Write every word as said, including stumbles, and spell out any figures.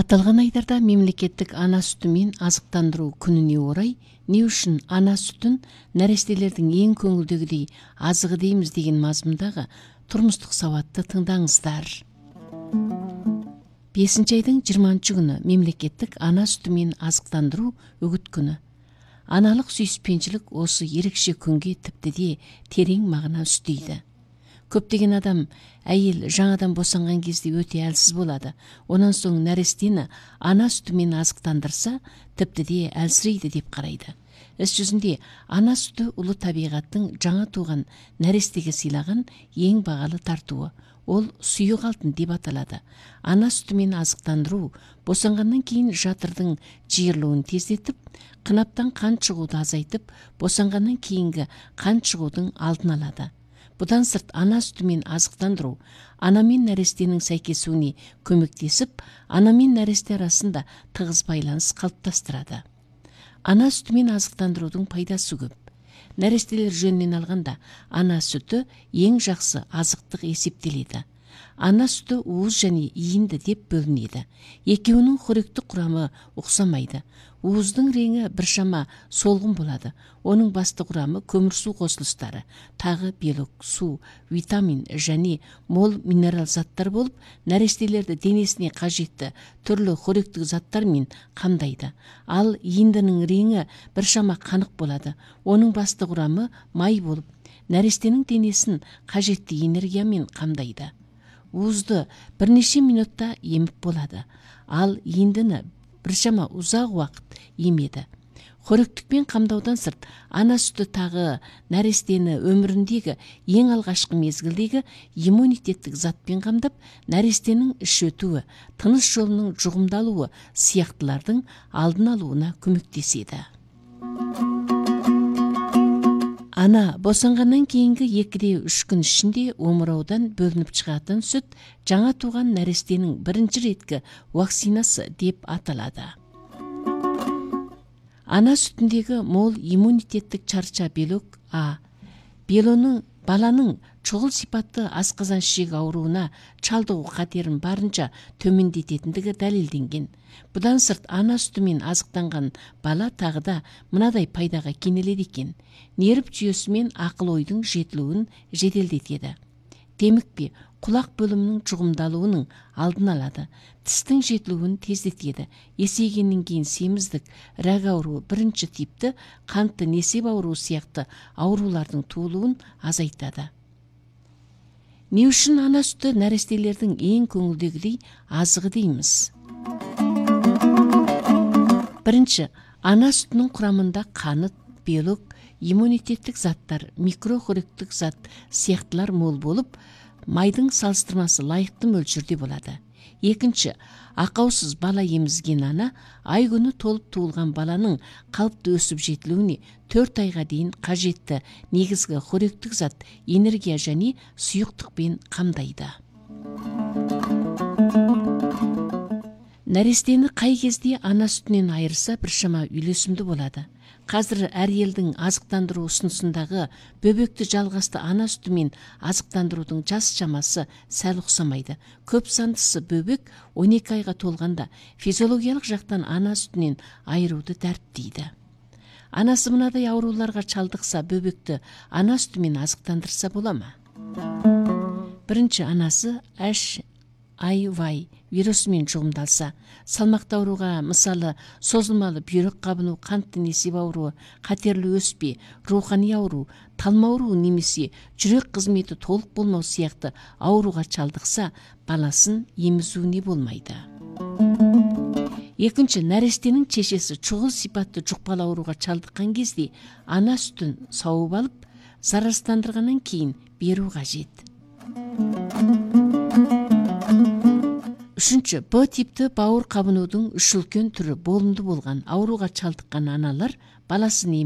Аталған айдарда мемлекеттік ана сүтімен азықтандыру күніне орай не үшін ана сүтін нәрестелердің ең көңілдегідей азығы дейміз деген мазмұндағы тұрмыстық сауатты тыңдаңыздар. бесінші айдың жиырмасыншы күні мемлекеттік ана сүтімен азықтандыру үгіт күні. Аналық сүйіспеншілік осы ерекше күнге тіпті де терең мағына үстейді. Көптеген адам әйел жаңадан босанған кезде өте әлсіз болады. Онан соң нәрестені ана сүтімен азықтандырса, тіпті де әлсірейді деп қарайды. Іс жүзінде ана сүті ұлы табиғаттың жаңа туған нәрестеге сыйлаған ең бағалы тартуы. Ол сұйық алтын деп аталады. Ана сүтімен азықтандыру босанғаннан кейін жатырдың жиырылуын тездетіп, қынаптан қан шығуды азайтып, босанғаннан кейінгі қан шығудың алдын алады. Бұдан сырт ана сүтімен азықтандыру ана мен нәрестенің сәйкесуіне көмектесіп, ана мен нәресте арасында тығыз байланыс қалыптастырады. Ана сүтімен азықтандырудың пайдасы көп. Нәрестелер жөнінен алғанда ана сүті ең жақсы азықтық есептеледі. Ана сүті уыз және иінді деп бөлінеді. Екеуінің қоректік құрамы ұқсамайды. Уыздың реңі біршама солғын болады. Оның басты құрамы көмірсу қосылыстары, тағы белок, су, витамин және мол минерал заттар болып, нәрестелерді денесіне қажетті түрлі қоректік заттармен қамдайды. Ал иіндінің реңі біршама қанық болады. Оның басты құрамы май болып, нәрестенің денесін қажетті энергиямен қамдайды. Уызды бірнеше минутта еміп болады, ал иіндіні біршама ұзақ уақыт емеді. Қоректікпен қамдаудан сырт, ана сүті тағы нәрестені өміріндегі ең алғашқы мезгілдегі иммунитеттік затпен қамдап, нәрестенің іш өтуі, тыныс жолының жұғымдалуы сияқтылардың алдын алуына көмектеседі. Ана босанғаннан кейінгі екіде үш күн ішінде омыраудан бөлініп шығатын сүт жаңа туған нәрестенің бірінші реткі вакцинасы деп аталады. Ана сүтіндегі мол иммунитеттік чарча белок А. Белоның баланың шұғыл сипатты асқазан ішек ауруына шалдығу қатерін барынша төмендететіндігі дәлелденген. Бұдан сырт ана сүтімен азықтанған бала тағы да мынадай пайдаға кенеледі екен. Нерв жүйесі мен ақыл ойдың жетілуін жеделдетеді. Демікпе құлақ бөлімінің жұғымдалуының алдын алады. Тістің жетілуін тездетеді. Есейгеннен кейін семіздік, рак ауруы бірінші типті, қантты несеп ауруы сияқты аурулардың туылуын азайтады. Не үшін ана сүті нәрестелердің ең көңілдегідей азығы дейміз? Бірінші, ана сүтінің құрамында қант, белок, иммунитеттік заттар, микрохоректік зат сияқтылар мол болып, майдың салыстырмасы лайықты мөлшерде болады. Екінші, ақаусыз бала емізген ана ай күні толып туылған баланың қалыпты өсіп жетілуіне төрт айға дейін қажетті негізгі қоректік зат, энергия және сұйықтықпен қамдайды. Нәрестені қай кезде ана сүтінен айырса біршама үйлесімді болады. Қазір әр елдің азықтандыру ұсынысындағы бөбекті жалғасты ана сүтімен азықтандырудың жас шамасы сәл ұқсамайды. Көп сандысы бөбек он екі айға толғанда физиологиялық жақтан ана сүтінен айыруды дәріптейді. Анасы мынадай ауруларға шалдықса, бөбекті ана сүтімен азықтандырса бола ма? Бірінші, анасы H I V вирусымен жұғымдалса, салмақты ауруға, мысалы, созылмалы бүйрек қабыну, қантты несеп ауруы, қатерлі өспе, рухани ауру, талма ауруы немесе жүрек қызметі толық болмау сияқты ауруға шалдықса, баласын емізуіне болмайды. Екінші, нәрестенің шешесі шұғыл сипатты жұқпалы ауруға шалдыққан кезде ана сүтін сауып алып, зарарсыздандырғаннан кейін беру қажет. Үшінші, Б типті бауыр қабынудың үш үлкен түрі болымды болған ауруға шалдыққан аналар баласын